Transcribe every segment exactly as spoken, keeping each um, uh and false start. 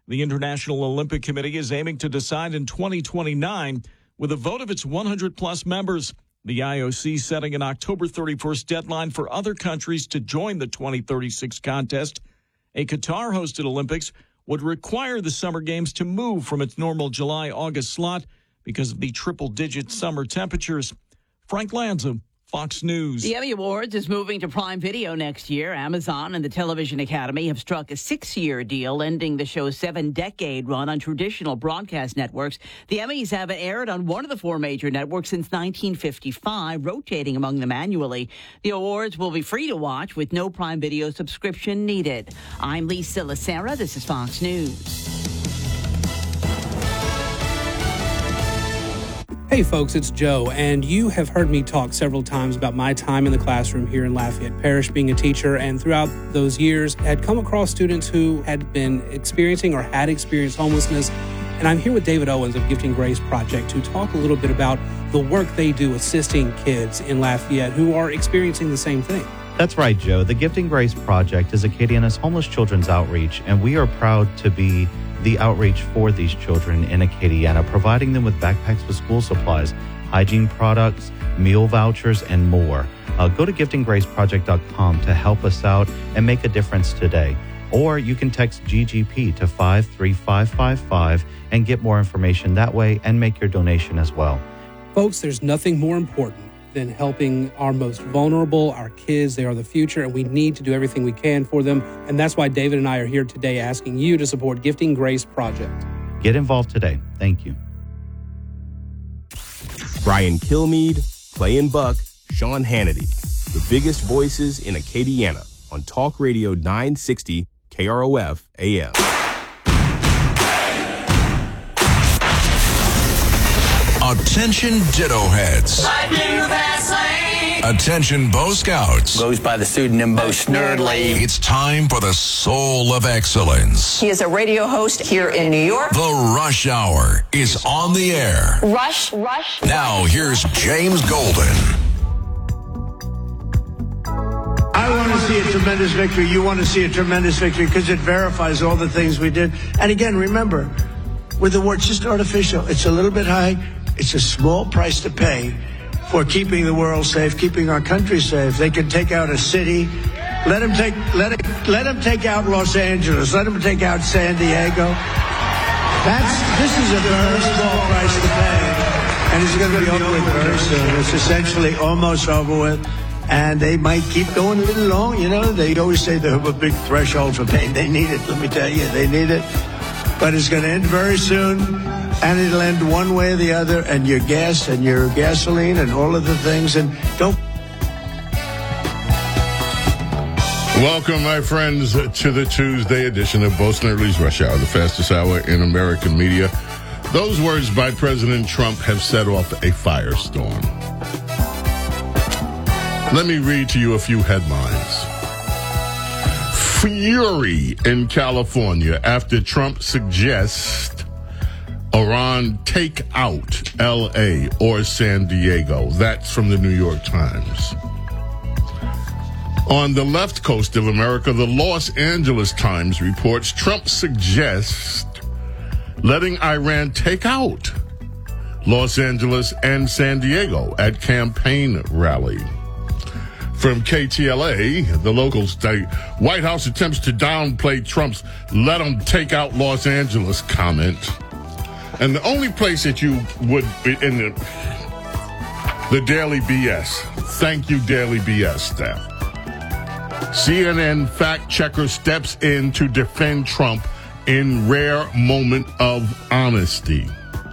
The International Olympic Committee is aiming to decide in twenty twenty-nine with a vote of its one hundred plus members. The I O C setting an October thirty-first deadline for other countries to join the twenty thirty-six contest. A Qatar-hosted Olympics would require the Summer Games to move from its normal July-August slot because of the triple-digit summer temperatures. Frank Lanza, Fox News. The Emmy Awards is moving to Prime Video next year. Amazon and the Television Academy have struck a six-year deal, ending the show's seven-decade run on traditional broadcast networks. The Emmys have aired on one of the four major networks since nineteen fifty-five, rotating among them annually. The awards will be free to watch with no Prime Video subscription needed. I'm Lisa Lacera. This is Fox News. Hey folks, it's Joe, and you have heard me talk several times about my time in the classroom here in Lafayette Parish being a teacher, and throughout those years had come across students who had been experiencing or had experienced homelessness. And I'm here with David Owens of Gifting Grace Project to talk a little bit about the work they do assisting kids in Lafayette who are experiencing the same thing. That's right, Joe. The Gifting Grace Project is Acadiana's homeless children's outreach, and we are proud to be the outreach for these children in Acadiana, providing them with backpacks with school supplies, hygiene products, meal vouchers, and more. Uh, go to gifting grace project dot com to help us out and make a difference today. Or you can text G G P to five three five five five and get more information that way and make your donation as well. Folks, there's nothing more important than helping our most vulnerable, our kids. They are the future, and we need to do everything we can for them. And that's why David and I are here today asking you to support Gifting Grace Project. Get involved today. Thank you. Brian Kilmeade, Clay and Buck, Sean Hannity, the biggest voices in Acadiana on Talk Radio nine sixty K R O F A M. Attention Ditto Heads. Attention Bo Scouts. Goes by the pseudonym Bo Snerdley. It's time for the Soul of Excellence. He is a radio host here in New York. The Rush Hour is on the air. Rush, Rush. Now here's James Golden. I want to see a tremendous victory. You want to see a tremendous victory because it verifies all the things we did. And again, remember, with the word just artificial, it's a little bit high. It's a small price to pay for keeping the world safe, keeping our country safe. They can take out a city. Let them take, let it, let them take out Los Angeles. Let them take out San Diego. That's, this is a very small price to pay. And it's going to be over with very soon. It's essentially almost over with. And they might keep going a little long, you know. They always say they have a big threshold for pain. They need it, let me tell you, they need it. But it's going to end very soon, and it'll end one way or the other, and your gas and your gasoline and all of the things. And don't. Welcome, my friends, to the Tuesday edition of Bo Snerdley's Rush Hour, the fastest hour in American media. Those words by President Trump have set off a firestorm. Let me read to you a few headlines. Fury in California after Trump suggests Iran take out L A or San Diego. That's from the New York Times. On the left coast of America, the Los Angeles Times reports Trump suggests letting Iran take out Los Angeles and San Diego at campaign rally. From K T L A, the locals say White House attempts to downplay Trump's let them take out Los Angeles comment. And the only place that you would, in the, the Daily B S, thank you Daily B S staff. C N N fact checker steps in to defend Trump in rare moment of honesty.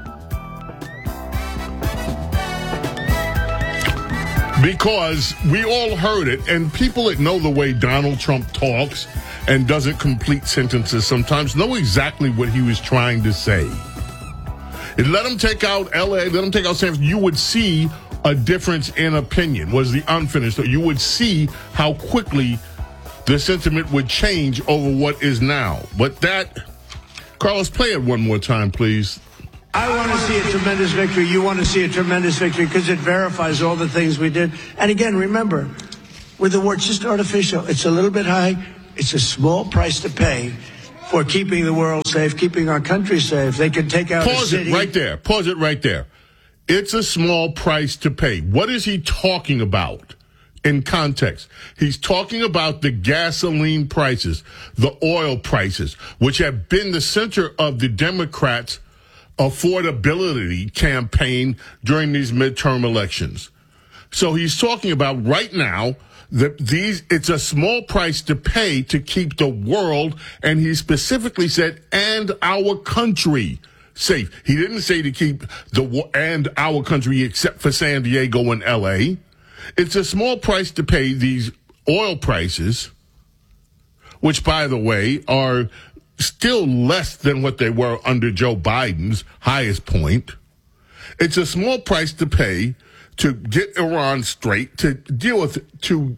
Because we all heard it, and people that know the way Donald Trump talks and doesn't complete sentences sometimes know exactly what he was trying to say. It let him take out L A, let him take out San Francisco. You would see a difference in opinion, was the unfinished. You would see how quickly the sentiment would change over what is now. But that, Carlos, play it one more time, please. I want to see a tremendous victory. You want to see a tremendous victory because it verifies all the things we did. And again, remember, with the word just artificial, it's a little bit high. It's a small price to pay for keeping the world safe, keeping our country safe. They can take out Pause a city. it right there. Pause it right there. It's a small price to pay. What is he talking about in context? He's talking about the gasoline prices, the oil prices, which have been the center of the Democrats' affordability campaign during these midterm elections. So he's talking about right now that these, it's a small price to pay to keep the world, and he specifically said, and our country safe. He didn't say to keep the and our country except for San Diego and L A. It's a small price to pay, these oil prices, which, by the way, are still less than what they were under Joe Biden's highest point. It's a small price to pay to get Iran straight, to deal with, to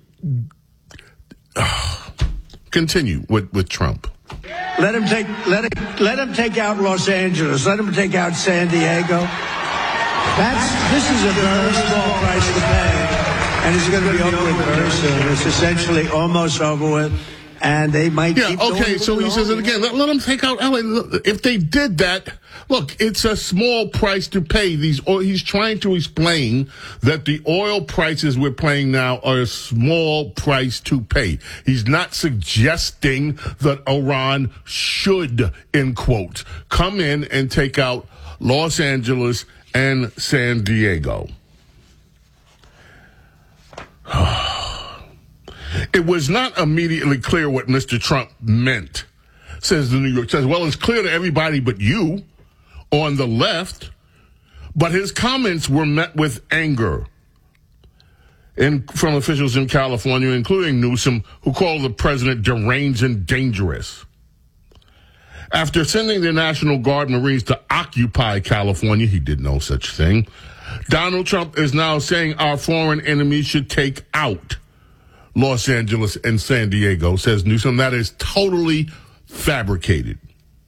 uh, continue with, with Trump. Let him take let him let him take out Los Angeles. Let him take out San Diego. That's this is a very small price to pay, and it's going to be over with very soon. It's essentially almost over with, and they might. Yeah. Keep Okay. So he says it again. Let, let them take out L A. If they did that, look, it's a small price to pay. These. Or he's trying to explain that the oil prices we're paying now are a small price to pay. He's not suggesting that Iran should, in quotes, come in and take out Los Angeles and San Diego. It was not immediately clear what Mister Trump meant, says the New York Times. Well, it's clear to everybody but you on the left, but his comments were met with anger in, from officials in California, including Newsom, who called the president deranged and dangerous. After sending the National Guard Marines to occupy California, he did no such thing. Donald Trump is now saying our foreign enemies should take out Los Angeles and San Diego, says Newsom. That is totally fabricated.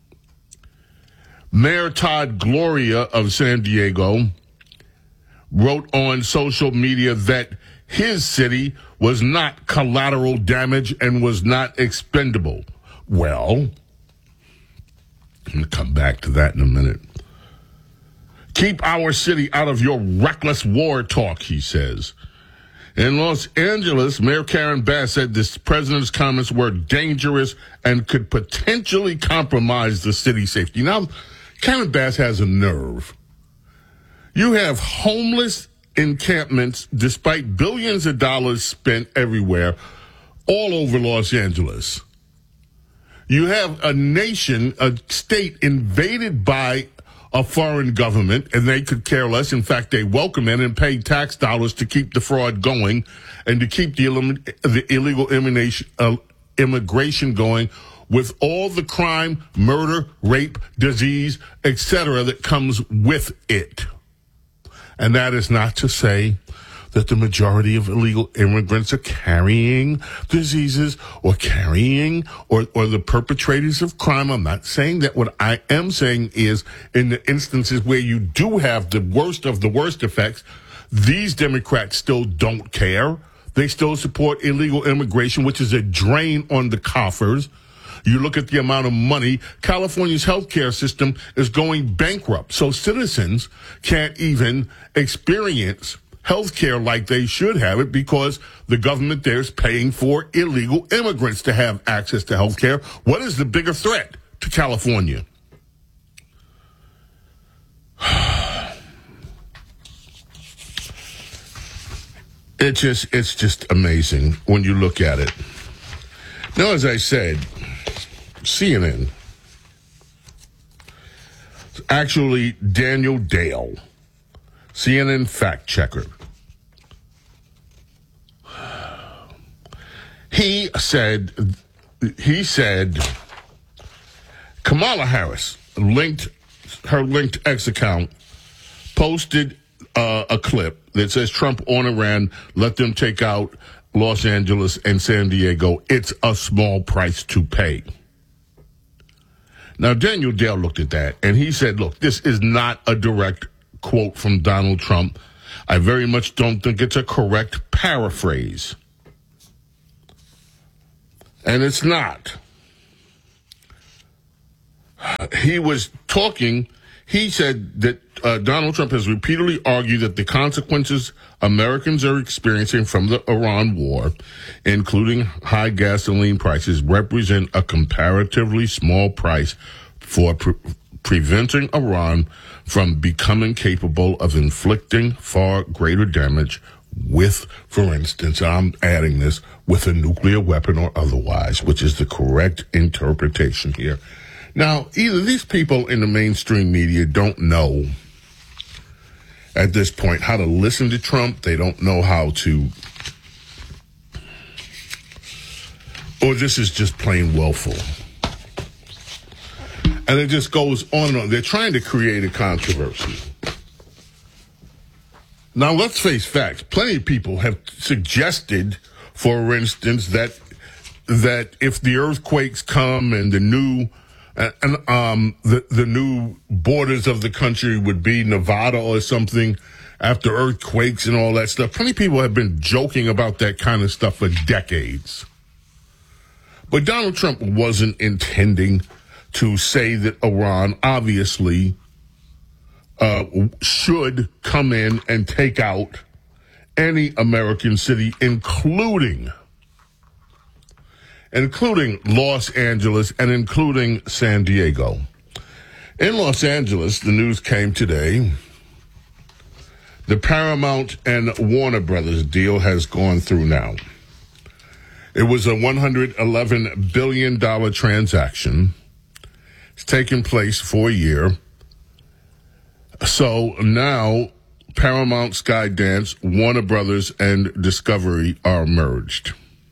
Mayor Todd Gloria of San Diego wrote on social media that his city was not collateral damage and was not expendable. Well, I'm going to come back to that in a minute. Keep our city out of your reckless war talk, he says. In Los Angeles, Mayor Karen Bass said this president's comments were dangerous and could potentially compromise the city's safety. Now, Karen Bass has a nerve. You have homeless encampments, despite billions of dollars spent everywhere, all over Los Angeles. You have a nation, a state invaded by a foreign government, and they could care less. In fact, they welcome it and pay tax dollars to keep the fraud going and to keep the, elim- the illegal immigration, uh, immigration going with all the crime, murder, rape, disease, et cetera that comes with it. And that is not to say that the majority of illegal immigrants are carrying diseases or carrying or, or the perpetrators of crime. I'm not saying that. What I am saying is in the instances where you do have the worst of the worst effects, these Democrats still don't care. They still support illegal immigration, which is a drain on the coffers. You look at the amount of money. California's healthcare system is going bankrupt. So citizens can't even experience healthcare like they should have it because the government there is paying for illegal immigrants to have access to healthcare. What is the bigger threat to California? It just, it's just amazing when you look at it. Now, as I said, C N N, actually Daniel Dale, C N N fact checker, he said, he said Kamala Harris linked her linked X account, posted uh, a clip that says Trump on Iran, let them take out Los Angeles and San Diego. It's a small price to pay. Now, Daniel Dale looked at that, and he said, look, this is not a direct quote from Donald Trump. I very much don't think it's a correct paraphrase. And it's not. he was talking. He said that uh, Donald Trump has repeatedly argued that the consequences Americans are experiencing from the Iran war, including high gasoline prices, represent a comparatively small price for pre- preventing Iran from becoming capable of inflicting far greater damage with, for instance, I'm adding this, with a nuclear weapon or otherwise, which is the correct interpretation here. Now, either these people in the mainstream media don't know at this point how to listen to Trump, they don't know how to, or this is just plain willful. And it just goes on and on. They're trying to create a controversy. Now, let's face facts. Plenty of people have suggested, for instance, that that if the earthquakes come and the new and um, the the new borders of the country would be Nevada or something after earthquakes and all that stuff. Plenty of people have been joking about that kind of stuff for decades. But Donald Trump wasn't intending to say that Iran obviously uh, should come in and take out any American city, including including Los Angeles and including San Diego. In Los Angeles, the news came today, the Paramount and Warner Brothers deal has gone through now. It was a one hundred eleven billion dollars transaction. It's taken place for a year. So now Paramount, Skydance, Warner Brothers, and Discovery are merged.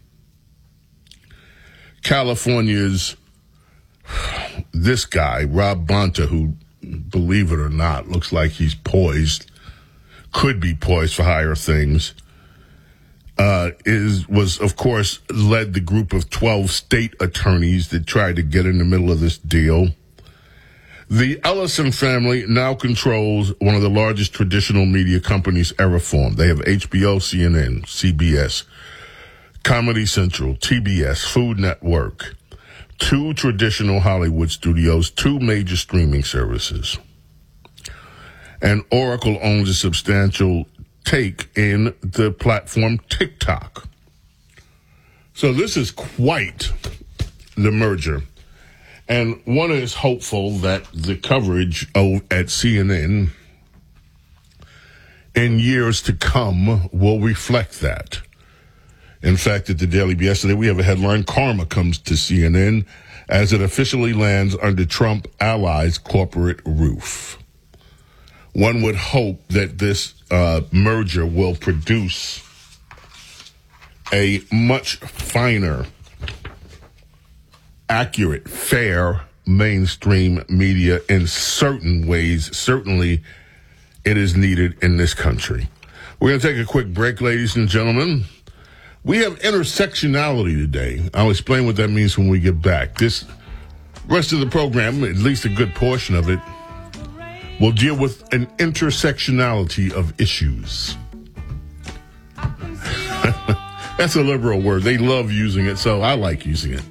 California's, this guy, Rob Bonta, who, believe it or not, looks like he's poised, could be poised for higher things, uh, is was, of course, led the group of twelve state attorneys that tried to get in the middle of this deal. The Ellison family now controls one of the largest traditional media companies ever formed. They have H B O, C N N, C B S, Comedy Central, T B S, Food Network, two traditional Hollywood studios, two major streaming services. And Oracle owns a substantial take in the platform TikTok. So this is quite the merger. And one is hopeful that the coverage at C N N in years to come will reflect that. In fact, at the Daily Beast yesterday, we have a headline, Karma comes to C N N as it officially lands under Trump allies' corporate roof. One would hope that this uh, merger will produce a much finer, accurate, fair mainstream media in certain ways. Certainly, it is needed in this country. We're going to take a quick break, ladies and gentlemen. We have intersectionality today. I'll explain what that means when we get back. This rest of the program, at least a good portion of it, will deal with an intersectionality of issues. That's a liberal word. They love using it, so I like using it.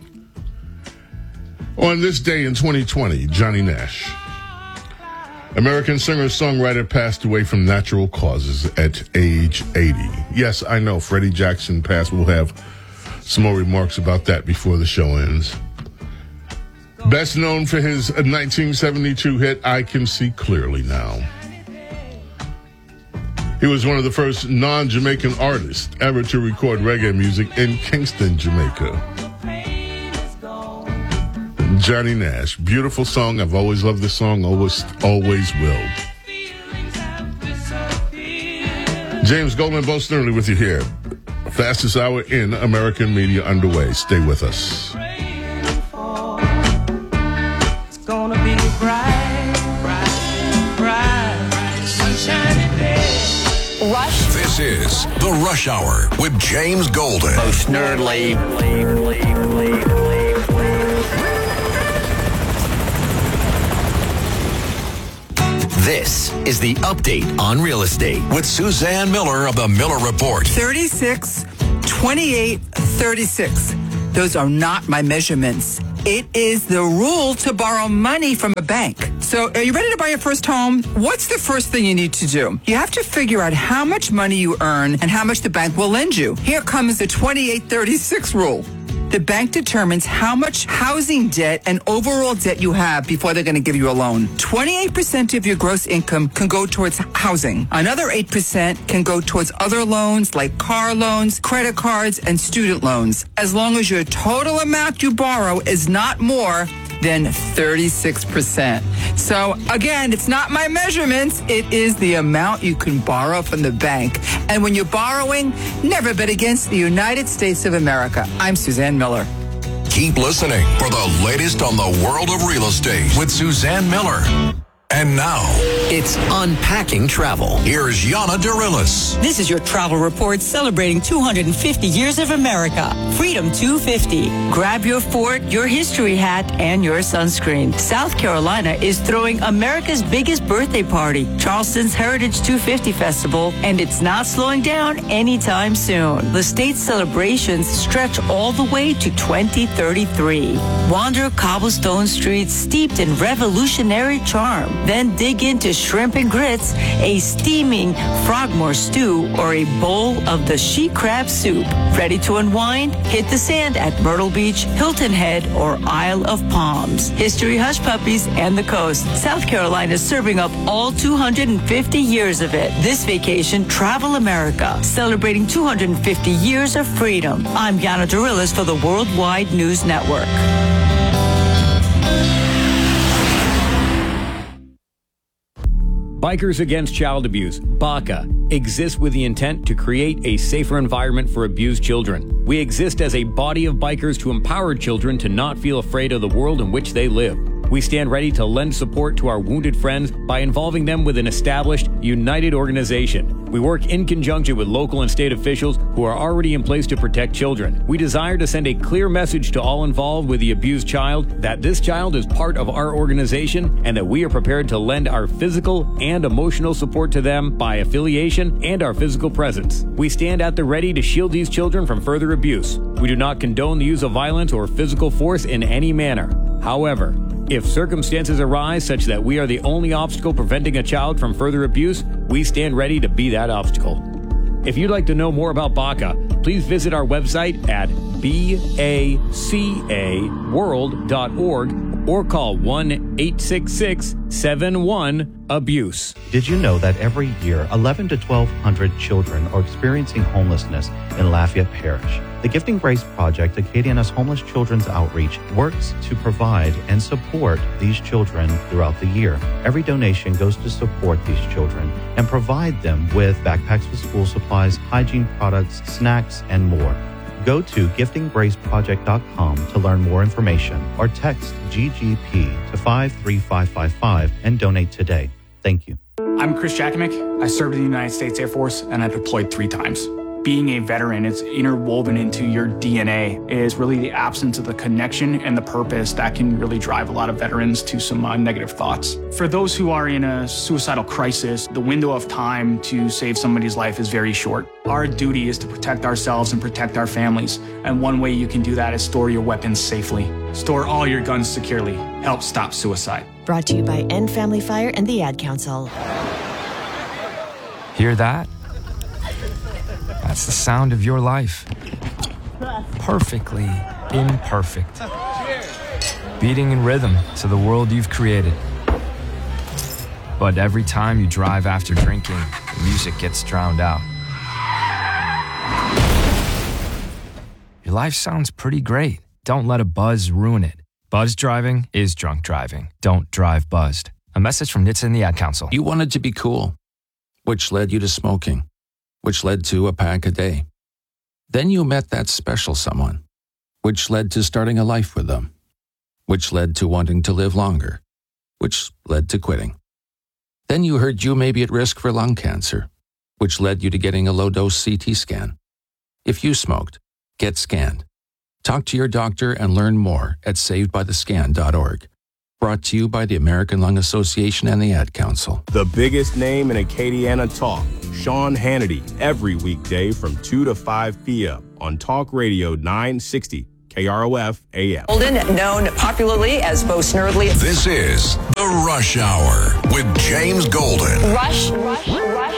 On this day in twenty twenty, Johnny Nash, American singer-songwriter, passed away from natural causes at age eighty. Yes, I know, Freddie Jackson passed. We'll have some more remarks about that before the show ends. Best known for his nineteen seventy-two hit, I Can See Clearly Now. He was one of the first non-Jamaican artists ever to record reggae music in Kingston, Jamaica. Johnny Nash, beautiful song. I've always loved this song, always, always will. James Goldman, Bo Snerdley with you here. Fastest hour in American media underway. Stay with us. It's gonna be a bright, bright, bright, sunshiny day. Rush. This is The Rush Hour with James Golden. Bo Snerdley. This is the update on real estate with Suzanne Miller of the Miller Report. thirty-six twenty-eight thirty-six. those are not my measurements. It is the rule to borrow money from a bank. So are you ready to buy your first home? What's the first thing you need to do? You have to figure out how much money you earn and how much the bank will lend you. Here comes the twenty-eight thirty-six rule. The bank determines how much housing debt and overall debt you have before they're going to give you a loan. twenty-eight percent of your gross income can go towards housing. Another eight percent can go towards other loans like car loans, credit cards, and student loans, as long as your total amount you borrow is not more than thirty-six percent. So again, it's not my measurements. It is the amount you can borrow from the bank. And when you're borrowing, never bet against the United States of America. I'm Suzanne Miller. Keep listening for the latest on the world of real estate with Suzanne Miller. And now, it's Unpacking Travel. Here's Yana Dorillis. This is your travel report celebrating two hundred fifty years of America. Freedom two fifty. Grab your fort, your history hat, and your sunscreen. South Carolina is throwing America's biggest birthday party, Charleston's Heritage two fifty Festival, and it's not slowing down anytime soon. The state's celebrations stretch all the way to twenty thirty-three. Wander cobblestone streets steeped in revolutionary charm. Then dig into shrimp and grits, a steaming frogmore stew, or a bowl of the she crab soup. Ready to unwind? Hit the sand at Myrtle Beach, Hilton Head, or Isle of Palms. History Hush Puppies and the coast. South Carolina is serving up all two hundred fifty years of it. This vacation, Travel America, celebrating two hundred fifty years of freedom. I'm Yana Dorillis for the Worldwide News Network. Bikers Against Child Abuse, BACA, exists with the intent to create a safer environment for abused children. We exist as a body of bikers to empower children to not feel afraid of the world in which they live. We stand ready to lend support to our wounded friends by involving them with an established, united organization. We work in conjunction with local and state officials who are already in place to protect children. We desire to send a clear message to all involved with the abused child that this child is part of our organization and that we are prepared to lend our physical and emotional support to them by affiliation and our physical presence. We stand at the ready to shield these children from further abuse. We do not condone the use of violence or physical force in any manner. However, if circumstances arise such that we are the only obstacle preventing a child from further abuse, we stand ready to be that obstacle. If you'd like to know more about BACA, please visit our website at baca world dot org or call one eight six six seven one abuse. Did you know that every year eleven to twelve hundred children are experiencing homelessness in Lafayette Parish? The Gifting Grace Project, Acadiana's Homeless Children's Outreach, works to provide and support these children throughout the year. Every donation goes to support these children and provide them with backpacks with school supplies, hygiene products, snacks, and more. Go to gifting grace project dot com to learn more information or text G G P to five three five five five and donate today. Thank you. I'm Chris Jakimick. I served in the United States Air Force and I deployed three times. Being a veteran, it's interwoven into your D N A. It is really the absence of the connection and the purpose that can really drive a lot of veterans to some uh, negative thoughts. For those who are in a suicidal crisis, the window of time to save somebody's life is very short. Our duty is to protect ourselves and protect our families. And one way you can do that is store your weapons safely. Store all your guns securely. Help stop suicide. Brought to you by End Family Fire and the Ad Council. Hear that? That's the sound of your life. Perfectly imperfect. Beating in rhythm to the world you've created. But every time you drive after drinking, the music gets drowned out. Your life sounds pretty great. Don't let a buzz ruin it. Buzz driving is drunk driving. Don't drive buzzed. A message from N H T S A and the Ad Council. You wanted to be cool, which led you to smoking, which led to a pack a day. Then you met that special someone, which led to starting a life with them, which led to wanting to live longer, which led to quitting. Then you heard you may be at risk for lung cancer, which led you to getting a low-dose C T scan. If you smoked, get scanned. Talk to your doctor and learn more at saved by the scan dot org. Brought to you by the American Lung Association and the Ad Council. The biggest name in Acadiana talk, Sean Hannity, every weekday from two to five p.m. on Talk Radio nine sixty K R O F A M. Golden, known popularly as Bo Snerdley. This is The Rush Hour with James Golden. Rush, rush, rush, rush.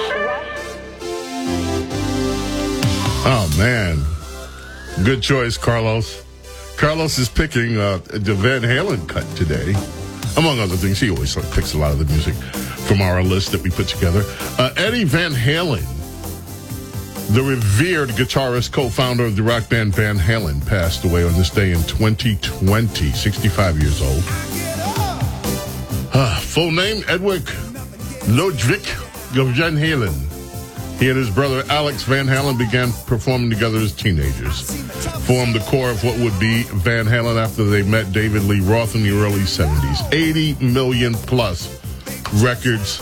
Oh, man. Good choice, Carlos. Carlos is picking uh, the Van Halen cut today. Among other things, he always picks a lot of the music from our list that we put together. Uh, Eddie Van Halen, the revered guitarist, co-founder of the rock band Van Halen, passed away on this day in twenty twenty, sixty-five years old. Uh, full name, Edward Ludwig Van Halen. He and his brother Alex Van Halen began performing together as teenagers, formed the core of what would be Van Halen after they met David Lee Roth in the early seventies. eighty million plus records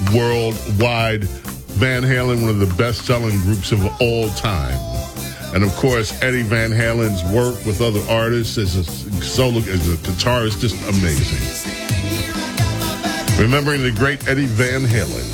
worldwide. Van Halen, one of the best-selling groups of all time. And, of course, Eddie Van Halen's work with other artists as a solo, as a guitarist, just amazing. Remembering the great Eddie Van Halen.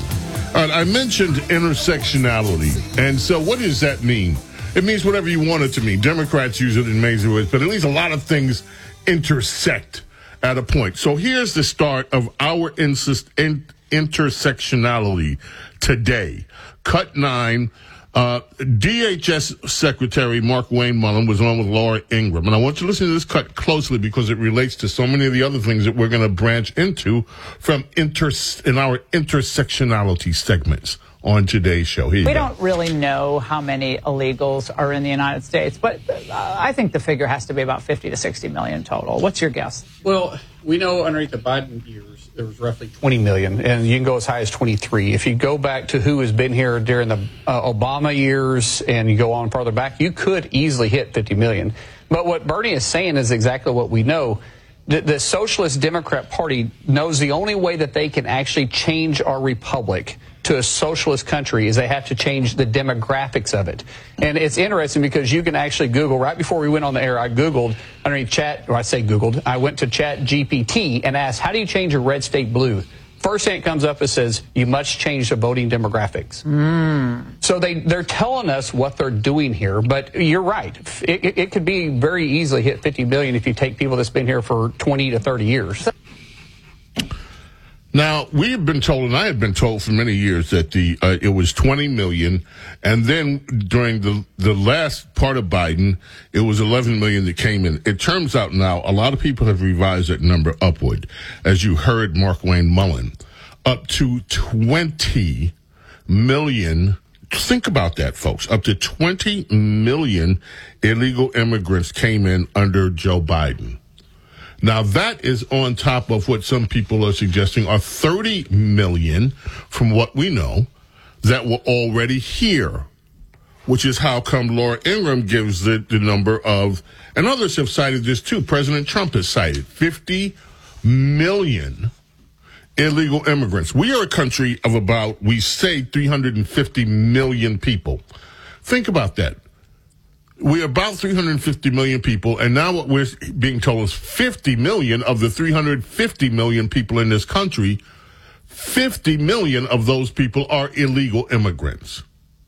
All right, I mentioned intersectionality. And so what does that mean? It means whatever you want it to mean. Democrats use it in amazing ways, but at least a lot of things intersect at a point. So here's the start of our insist, in, intersectionality today. Cut nine. Uh, D H S Secretary Mark Wayne Mullen was on with Laura Ingraham. And I want you to listen to this cut closely because it relates to so many of the other things that we're going to branch into from inter in our intersectionality segments on today's show. Here you we go. don't really know how many illegals are in the United States, but uh, I think the figure has to be about fifty to sixty million total. What's your guess? Well, we know underneath the Biden years, there was roughly twenty million, and you can go as high as twenty-three. If you go back to who has been here during the uh, Obama years and you go on farther back, you could easily hit fifty million. But what Bernie is saying is exactly what we know. The, the Socialist Democrat Party knows the only way that they can actually change our republic to a socialist country is they have to change the demographics of it. And it's interesting because you can actually Google, right before we went on the air, I Googled underneath chat, or I say Googled, I went to Chat G P T and asked, how do you change a red state blue? First thing that comes up, it says, you must change the voting demographics. Mm. So they, they're telling us what they're doing here, but you're right. It, it, it could be very easily hit fifty million if you take people that's been here for twenty to thirty years. Now, we have been told, and I have been told for many years, that the uh, it was twenty million, and then during the the last part of Biden, it was eleven million that came in. It turns out now a lot of people have revised that number upward, as you heard Mark Wayne Mullen, up to twenty million. Think about that, folks. Up to twenty million illegal immigrants came in under Joe Biden. Now, that is on top of what some people are suggesting are thirty million, from what we know, that were already here, which is how come Laura Ingraham gives the, the number of, and others have cited this too. President Trump has cited fifty million illegal immigrants. We are a country of about, we say, three hundred fifty million people. Think about that. We're about three hundred fifty million people, and now what we're being told is fifty million of the three hundred fifty million people in this country, fifty million of those people are illegal immigrants.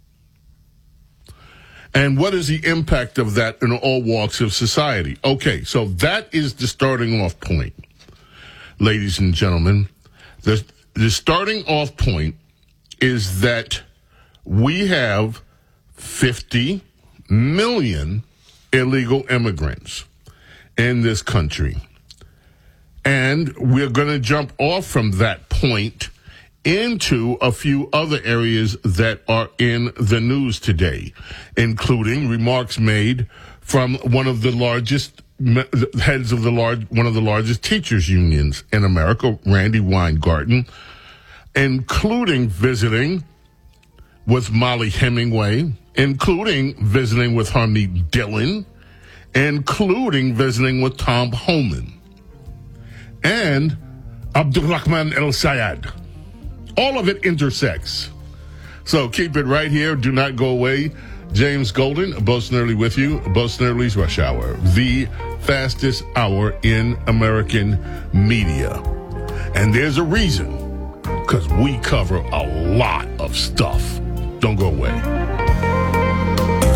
And what is the impact of that in all walks of society? Okay, so that is the starting off point, ladies and gentlemen. The, the starting off point is that we have fifty million illegal immigrants in this country. And we're going to jump off from that point into a few other areas that are in the news today, including remarks made from one of the largest heads of the large, one of the largest teachers unions in America, Randy Weingarten, including visiting with Molly Hemingway, including visiting with Harmeet Dillon, including visiting with Tom Homan, and Abdulrahman El-Sayed. All of it intersects. So keep it right here. Do not go away. James Golden, Bo Snerdley with you. Bo Snerdley's Rush Hour, the fastest hour in American media. And there's a reason, because we cover a lot of stuff. Don't go away.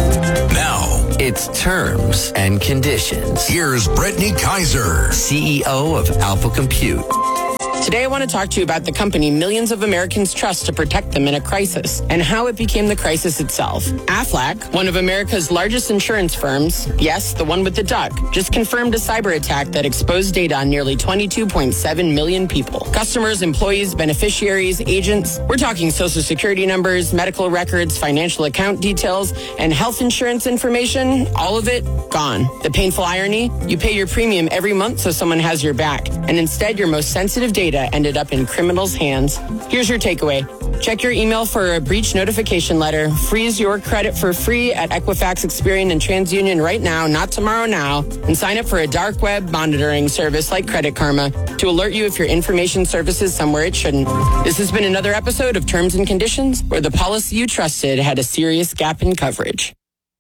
Now, It's terms and conditions. here's Brittany Kaiser. C E O of Alpha Compute. Today, I want to talk to you about the company millions of Americans trust to protect them in a crisis and how it became the crisis itself. Aflac, one of America's largest insurance firms, yes, the one with the duck, just confirmed a cyber attack that exposed data on nearly twenty-two point seven million people. Customers, employees, beneficiaries, agents. We're talking social security numbers, medical records, financial account details, and health insurance information. All of it gone. The painful irony? You pay your premium every month so someone has your back. And instead, your most sensitive data ended up in criminals' hands. Here's your takeaway. Check your email for a breach notification letter. Freeze your credit for free at Equifax, Experian, and TransUnion right now, not tomorrow now. And sign up for a dark web monitoring service like Credit Karma to alert you if your information surfaces somewhere it shouldn't. This has been another episode of Terms and Conditions, where the policy you trusted had a serious gap in coverage.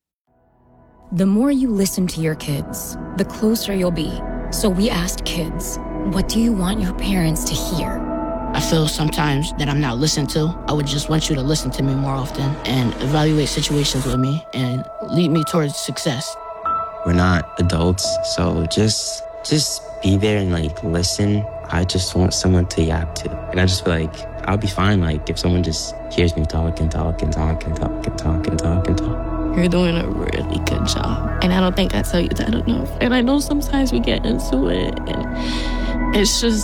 The more you listen to your kids, the closer you'll be. So we asked kids, what do you want your parents to hear? I feel sometimes that I'm not listened to. I would just want you to listen to me more often and evaluate situations with me and lead me towards success. We're not adults, so just just be there and like listen. I just want someone to yap to. And I just feel like I'll be fine like if someone just hears me talk and talk and talk and talk and talk and talk and talk. You're doing a really good job. And I don't think I tell you that enough. And I know sometimes we get into it and it's just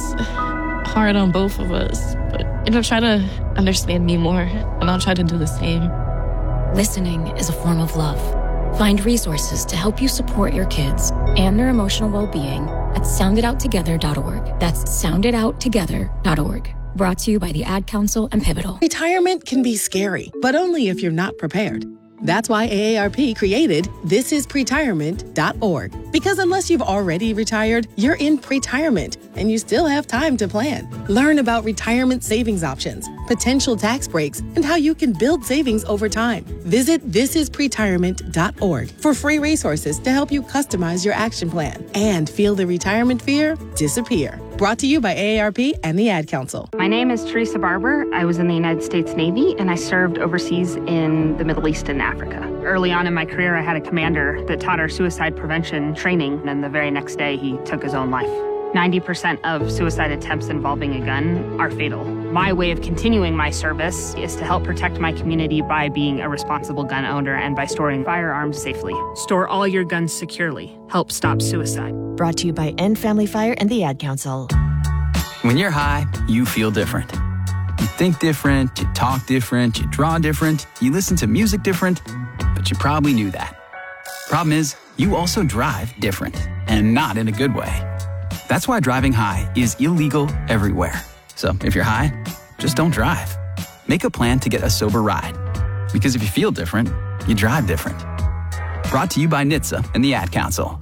hard on both of us. But, you know, try to understand me more and I'll try to do the same. Listening is a form of love. Find resources to help you support your kids and their emotional well-being at sound it out together dot org. That's sound it out together dot org. Brought to you by the Ad Council and Pivotal. Retirement can be scary, but only if you're not prepared. That's why A A R P created this is pretirement dot org. Because unless you've already retired, you're in pretirement and you still have time to plan. Learn about retirement savings options, potential tax breaks, and how you can build savings over time. Visit this is pretirement dot org for free resources to help you customize your action plan and feel the retirement fear disappear. Brought to you by A A R P and the Ad Council. My name is Teresa Barber. I was in the United States Navy and I served overseas in the Middle East and Africa. Early on in my career, I had a commander that taught our suicide prevention training, and the very next day he took his own life. ninety percent of suicide attempts involving a gun are fatal. My way of continuing my service is to help protect my community by being a responsible gun owner and by storing firearms safely. Store all your guns securely. Help stop suicide. Brought to you by End Family Fire and the Ad Council. When you're high, you feel different. You think different, you talk different, you draw different, you listen to music different, but you probably knew that. Problem is, you also drive different, and not in a good way. That's why driving high is illegal everywhere. So if you're high, just don't drive. Make a plan to get a sober ride. Because if you feel different, you drive different. Brought to you by N H T S A and the Ad Council.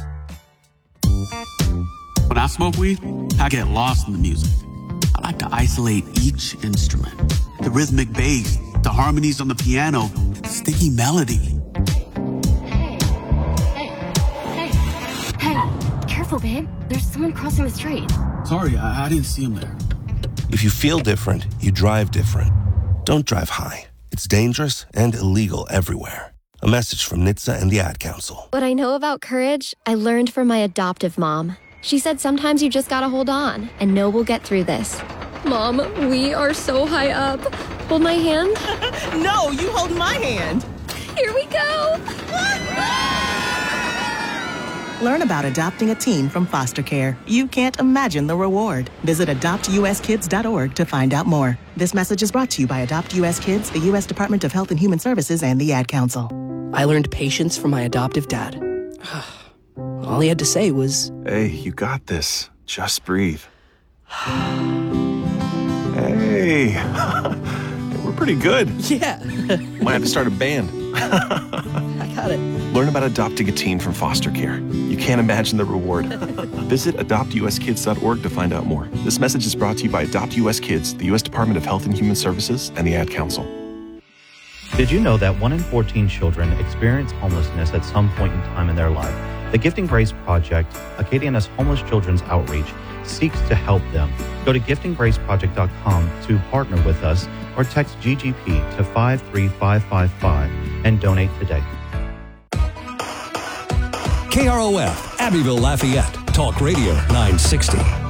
When I smoke weed, I get lost in the music. I like to isolate each instrument. The rhythmic bass, the harmonies on the piano, the sticky melody. Hey, hey, hey, careful, babe. There's someone crossing the street. Sorry, I, I didn't see him there. If you feel different, you drive different. Don't drive high. It's dangerous and illegal everywhere. A message from N H T S A and the Ad Council. What I know about courage, I learned from my adoptive mom. She said sometimes you just gotta hold on and know we'll get through this. Mom, we are so high up. Hold my hand. No, you hold my hand. Here we go. Learn about adopting a teen from foster care. You can't imagine the reward. Visit adopt u s kids dot org to find out more. This message is brought to you by Adopt U S Kids, the U S Department of Health and Human Services, and the Ad Council. I learned patience from my adoptive dad. All he had to say was, "Hey, you got this. Just breathe." Hey, we're pretty good. Yeah. Might have to start a band. I got it. Learn about adopting a teen from foster care. You can't imagine the reward. Visit adopt u s kids dot org to find out more. This message is brought to you by Adopt U S Kids, the U S Department of Health and Human Services, and the Ad Council. Did you know that one in fourteen children experience homelessness at some point in time in their life? The Gifting Grace Project, Acadiana's homeless children's outreach, seeks to help them. Go to gifting grace project dot com to partner with us or text G G P to five three five five five and donate today. K R O F, Abbeville, Lafayette, Talk Radio nine sixty.